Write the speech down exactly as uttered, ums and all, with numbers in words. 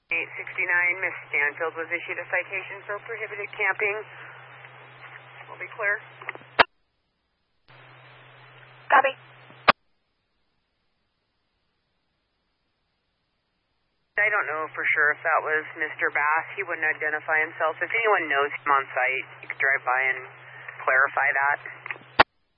eight sixty-nine, Miss Stanfield was issued a citation for prohibited camping. Will be clear. Copy. I don't know for sure if that was Mister Bass. He wouldn't identify himself. If anyone knows him on site, you could drive by and clarify that.